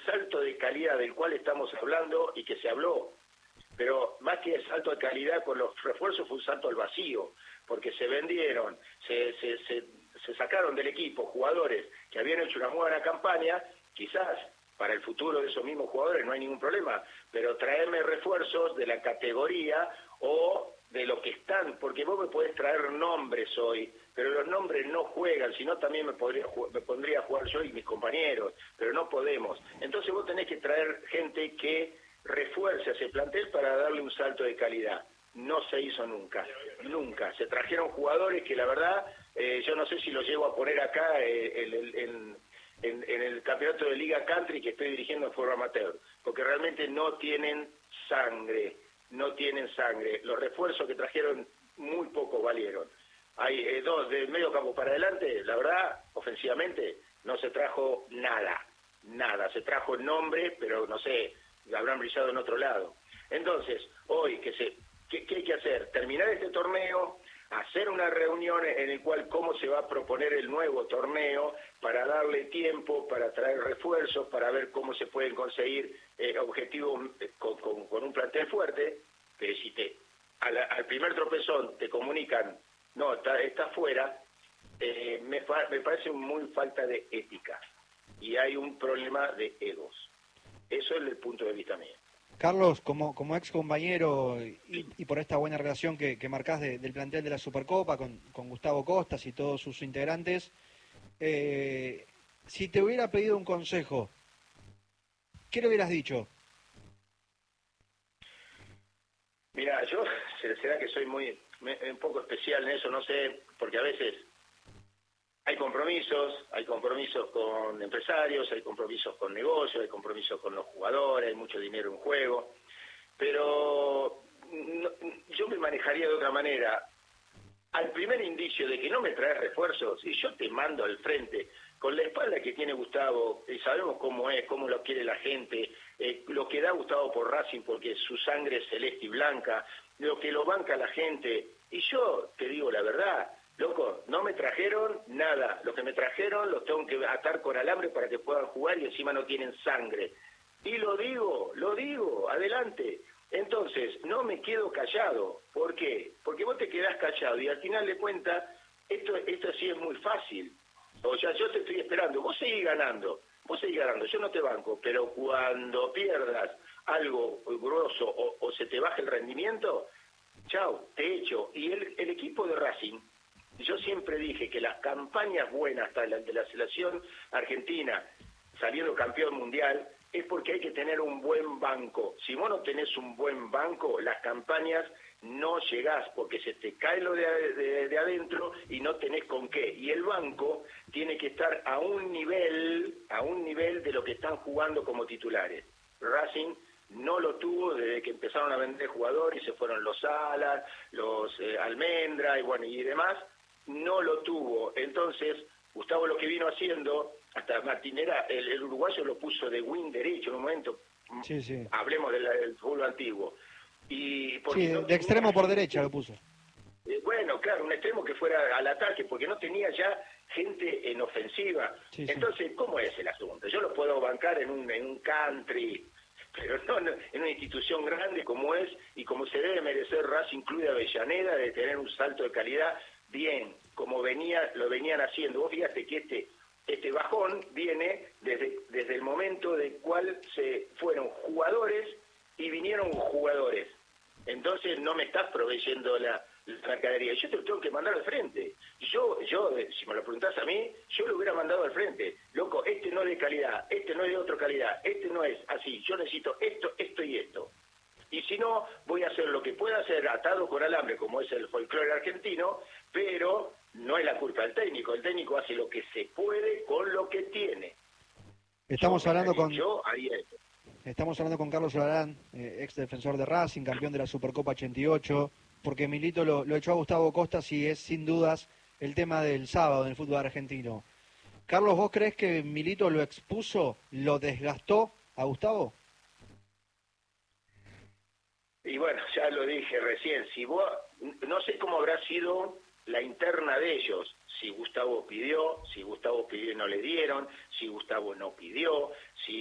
salto de calidad del cual estamos hablando y que se habló, pero más que el salto de calidad con los refuerzos fue un salto al vacío, porque se vendieron, se sacaron del equipo jugadores que habían hecho una muy buena campaña, quizás para el futuro de esos mismos jugadores no hay ningún problema, pero traerme refuerzos de la categoría o de lo que están, porque vos me podés traer nombres hoy, pero los nombres no juegan, si no también me pondría a jugar yo y mis compañeros, pero no podemos. Entonces vos tenés que traer gente que refuerce a ese plantel para darle un salto de calidad. No se hizo nunca, nunca. Se trajeron jugadores que la verdad, yo no sé si los llego a poner acá en el campeonato de Liga Country que estoy dirigiendo en forma amateur, porque realmente no tienen sangre, no tienen sangre. Los refuerzos que trajeron muy poco valieron. Hay dos de medio campo para adelante, la verdad, ofensivamente, no se trajo nada, se trajo el nombre, pero no sé, habrán brillado en otro lado. Entonces, hoy, ¿qué hay que hacer? Terminar este torneo, hacer una reunión en el cual cómo se va a proponer el nuevo torneo para darle tiempo, para traer refuerzos, para ver cómo se pueden conseguir objetivos con un plantel fuerte, pero si al primer tropezón te comunican, no, está fuera, me parece muy falta de ética y hay un problema de egos. Eso es el punto de vista mío. Carlos, como ex compañero y por esta buena relación que marcás del plantel de la Supercopa con Gustavo Costas y todos sus integrantes, si te hubiera pedido un consejo, ¿qué le hubieras dicho? Mira, yo será que soy un poco especial en eso, no sé, porque a veces hay compromisos con empresarios, hay compromisos con negocios, hay compromisos con los jugadores, hay mucho dinero en juego, pero yo me manejaría de otra manera. Al primer indicio de que no me traes refuerzos, y yo te mando al frente, con la espalda que tiene Gustavo, y sabemos cómo es, cómo lo quiere la gente, lo que da Gustavo por Racing porque su sangre es celeste y blanca, lo que lo banca la gente, y yo te digo la verdad, loco, no me trajeron nada, lo que me trajeron los tengo que atar con alambre para que puedan jugar y encima no tienen sangre. Y lo digo, adelante. Entonces, no me quedo callado. ¿Por qué? Porque vos te quedás callado y al final de cuentas, esto sí es muy fácil. O sea, yo te estoy esperando, vos seguís ganando, yo no te banco, pero cuando pierdas algo grosso o se te baje el rendimiento, chau, te echo. Y el equipo de Racing, yo siempre dije que las campañas buenas hasta de la selección argentina, saliendo campeón mundial, es porque hay que tener un buen banco. Si vos no tenés un buen banco, las campañas no llegás, porque se te cae lo de adentro y no tenés con qué. Y el banco tiene que estar a un nivel de lo que están jugando como titulares. Racing no lo tuvo desde que empezaron a vender jugadores y se fueron los Salas, los Almendra y demás, no lo tuvo. Entonces, Gustavo lo que vino haciendo, hasta Martinera, el uruguayo lo puso de wing derecho en un momento, sí. Hablemos del fútbol antiguo. Y sí, no de extremo por derecha lo puso. Bueno, claro, un extremo que fuera al ataque, porque no tenía ya gente en ofensiva. Sí. Entonces, ¿cómo es el asunto? Yo lo puedo bancar en un country, pero no en una institución grande como es y como se debe merecer Racing Club de Avellaneda, de tener un salto de calidad bien, como lo venían haciendo. Vos fíjate que este bajón viene desde el momento de cual se fueron jugadores y vinieron jugadores. Entonces no me estás proveyendo la mercadería. Yo te lo tengo que mandar al frente. Yo, si me lo preguntás a mí, yo lo hubiera mandado al frente. Loco, este no es de calidad, este no es de otra calidad, este no es así. Yo necesito esto y esto. Y si no, voy a hacer lo que pueda hacer atado con alambre, como es el folclore argentino, pero no es la culpa del técnico. El técnico hace lo que se puede con lo que tiene. Estamos hablando con Carlos Solarán, ex defensor de Racing, campeón de la Supercopa 88, porque Milito lo echó a Gustavo Costas y es sin dudas el tema del sábado en el fútbol argentino. Carlos, ¿vos crees que Milito lo expuso, lo desgastó a Gustavo? Y bueno, ya lo dije recién, si vos, no sé cómo habrá sido la interna de ellos, si Gustavo pidió y no le dieron, si Gustavo no pidió, si